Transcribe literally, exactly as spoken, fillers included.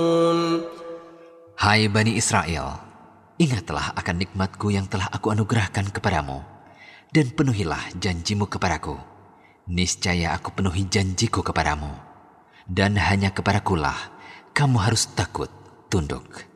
Hai Bani Israel, ingatlah akan nikmatku yang telah aku anugerahkan kepadamu, dan penuhilah janjimu kepadaku. Niscaya aku penuhi janjiku kepadamu, dan hanya kepadakulah kamu harus takut, tunduk.